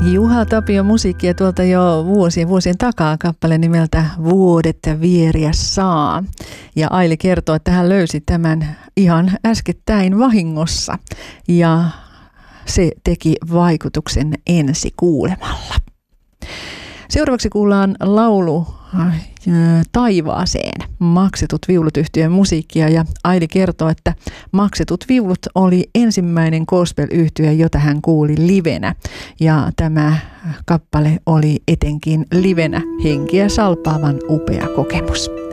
Juha Tapio musiikkia tuolta jo vuosien takaa, kappale nimeltä Vuodet vieriä saa. Ja Aili kertoo, että hän löysi tämän ihan äskettäin vahingossa ja se teki vaikutuksen ensi kuulemalla. Seuraavaksi kuullaan laulu Taivaaseen, Maksetut viulut -yhtyeen musiikkia, ja Aili kertoo, että Maksetut viulut oli ensimmäinen gospel-yhtye, jota hän kuuli livenä, ja tämä kappale oli etenkin livenä henkiä salpaavan upea kokemus.